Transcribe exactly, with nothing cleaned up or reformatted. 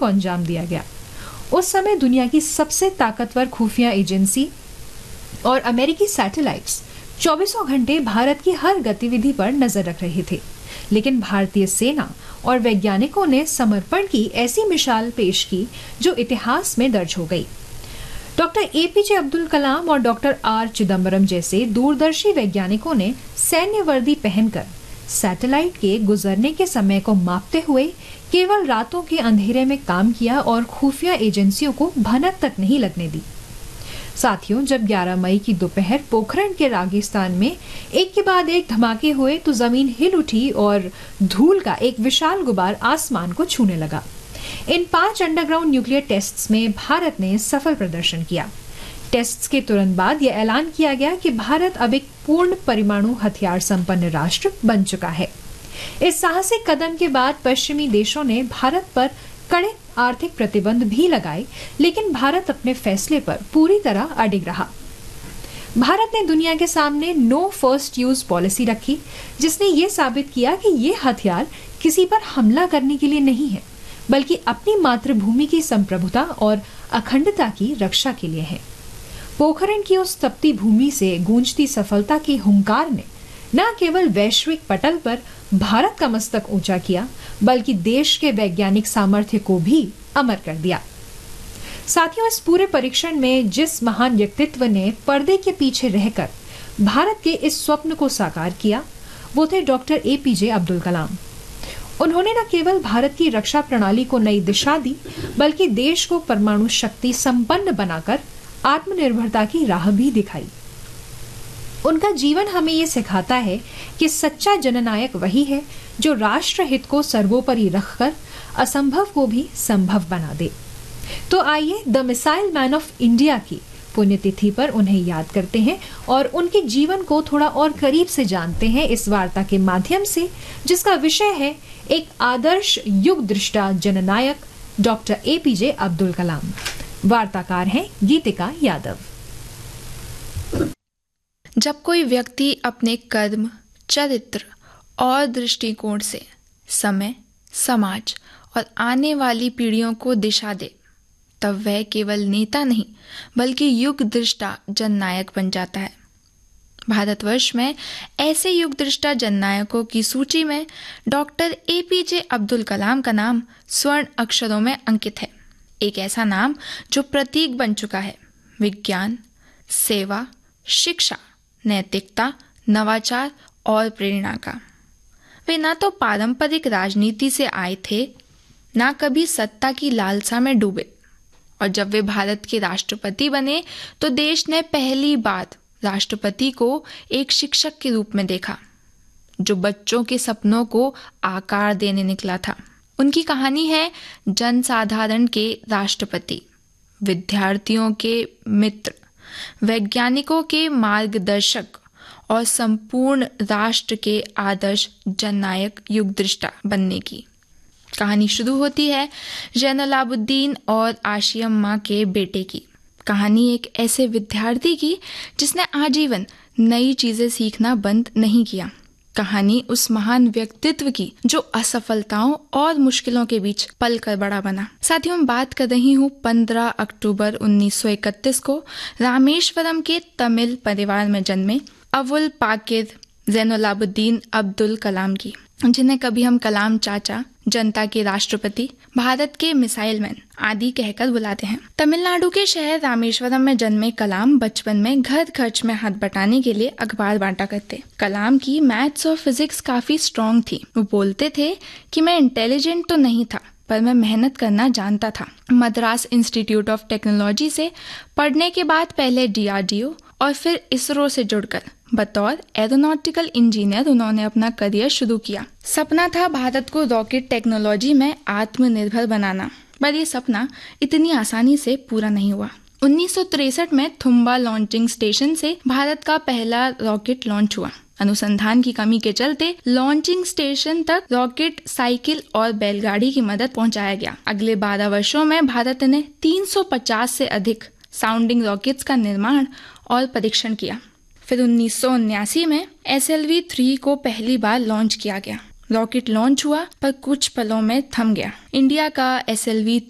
को अंजाम दिया गया। उस समय दुनिया की सबसे ताकतवर खुफिया एजेंसी और अमेरिकी सैटेलाइट्स चौबीसों घंटे भारत की हर गतिविधि पर नजर रख रहे थे, लेकिन भारतीय सेना और वैज्ञानिकों ने समर्पण की ऐसी मिसाल पेश की जो इतिहास में दर्ज हो गई। डॉक्टर एपीजे अब्दुल कलाम और डॉक्टर आर चिदम्बरम जैसे दूरदर्शी वैज्ञानिकों ने सैन्य वर्दी पहनकर सैटेलाइट के गुजरने के समय को मापते हुए केवल रातों के अंधेरे में काम किया और खुफिया एजेंसियों को भनक तक नहीं लगने दी। साथियों, जब ग्यारह मई की दोपहर पोखरण के रेगिस्तान में एक के बाद एक धमाके हुए तो जमीन हिल उठी और धूल का एक विशाल गुबार आसमान को छूने लगा। इन पांच अंडरग्राउंड न्यूक्लियर टेस्ट्स में भारत ने सफल प्रदर्शन किया। टेस्ट्स के तुरंत बाद यह ऐलान किया गया कि भारत अब एक पूर्ण परमाणु हथियार संपन्न राष्ट्र बन चुका है। इस साहसिक कदम के बाद पश्चिमी देशों ने भारत पर कड़े आर्थिक प्रतिबंध भी लगाए, लेकिन भारत अपने फैसले पर पूरी तरह अडिग रहा। भारत ने दुनिया के सामने नो फर्स्ट यूज पॉलिसी रखी, जिसने ये साबित किया कि ये हथियार किसी पर हमला करने के लिए नहीं है, बल्कि अपनी मातृभूमि की संप्रभुता और अखंडता की रक्षा के लिए है। पोखरण की उस तपती भूमि से गूंजती सफलता की हुंकार ने न केवल वैश्विक पटल पर भारत का मस्तक ऊंचा किया, बल्कि देश के वैज्ञानिक सामर्थ्य को भी अमर कर दिया। साथियों, इस पूरे परीक्षण में जिस महान व्यक्तित्व ने पर्दे के पीछे रहकर भारत के इस स्वप्न को साकार किया, वो थे डॉक्टर एपीजे अब्दुल कलाम। उन्होंने न केवल भारत की रक्षा प्रणाली को नई दिशा दी, बल्कि देश को परमाणु शक्ति संपन्न बनाकर आत्मनिर्भरता की राह भी दिखाई। उनका जीवन हमें ये सिखाता है कि सच्चा जननायक वही है जो राष्ट्र हित को सर्वोपरि रखकर असंभव को भी संभव बना दे। तो आइए the missile man of India की पुण्यतिथि पर उन्हें याद करते हैं और उनके जीवन को थोड़ा और करीब से जानते हैं इस वार्ता के माध्यम से, जिसका विषय है एक आदर्श युग दृष्टा जननायक डॉक्टर एपीजे अब्दुल कलाम। वार्ताकार हैं गीतिका यादव। जब कोई व्यक्ति अपने कर्म, चरित्र और दृष्टिकोण से समय, समाज और आने वाली पीढ़ियों को दिशा दे, तब वह केवल नेता नहीं बल्कि युग दृष्टा जननायक बन जाता है। भारतवर्ष में ऐसे युग दृष्टा जननायकों की सूची में डॉक्टर एपीजे अब्दुल कलाम का नाम स्वर्ण अक्षरों में अंकित है। एक ऐसा नाम जो प्रतीक बन चुका है विज्ञान, सेवा, शिक्षा, नैतिकता, नवाचार और प्रेरणा का। वे ना तो पारंपरिक राजनीति से आए थे, ना कभी सत्ता की लालसा में डूबे, और जब वे भारत के राष्ट्रपति बने तो देश ने पहली बार राष्ट्रपति को एक शिक्षक के रूप में देखा, जो बच्चों के सपनों को आकार देने निकला था। उनकी कहानी है जनसाधारण के राष्ट्रपति, विद्यार्थियों के मित्र, वैज्ञानिकों के मार्गदर्शक और संपूर्ण राष्ट्र के आदर्श जननायक युग दृष्टा बनने की। कहानी शुरू होती है जैनुलाब्दीन और आशियम्मा के बेटे की। कहानी एक ऐसे विद्यार्थी की जिसने आजीवन नई चीजें सीखना बंद नहीं किया। कहानी उस महान व्यक्तित्व की जो असफलताओं और मुश्किलों के बीच पल कर बड़ा बना। साथियों, मैं बात कर रही हूँ पंद्रह अक्टूबर उन्नीस सौ इकतीस को रामेश्वरम के तमिल परिवार में जन्मे अवुल पाकिर जैनुलाब्दीन अब्दुल कलाम की, जिन्हें कभी हम कलाम चाचा, जनता के राष्ट्रपति, भारत के मिसाइल मैन आदि कहकर बुलाते हैं। तमिलनाडु के शहर रामेश्वरम में जन्मे कलाम बचपन में घर खर्च में हाथ बटाने के लिए अखबार बांटा करते। कलाम की मैथ्स और फिजिक्स काफी स्ट्रॉन्ग थी। वो बोलते थे कि मैं इंटेलिजेंट तो नहीं था, पर मैं मेहनत करना जानता था। मद्रास इंस्टीट्यूट ऑफ टेक्नोलॉजी से पढ़ने के बाद पहले डीआरडीओ और फिर इसरो से जुड़कर बतौर एरोनॉटिकल इंजीनियर उन्होंने अपना करियर शुरू किया। सपना था भारत को रॉकेट टेक्नोलॉजी में आत्मनिर्भर बनाना, पर यह सपना इतनी आसानी से पूरा नहीं हुआ। उन्नीस सौ तिरसठ में थुम्बा लॉन्चिंग स्टेशन से भारत का पहला रॉकेट लॉन्च हुआ। अनुसंधान की कमी के चलते लॉन्चिंग स्टेशन तक रॉकेट साइकिल और बैलगाड़ी की मदद पहुंचाया गया। अगले बारह वर्षों में भारत ने तीन सौ पचास से अधिक साउंडिंग रॉकेट्स का निर्माण और परीक्षण किया। फिर उन्नीस सौ उन्यासी में एस एल वी थ्री को पहली बार लॉन्च किया गया। रॉकेट लॉन्च हुआ पर कुछ पलों में थम गया। इंडिया का एस एल वी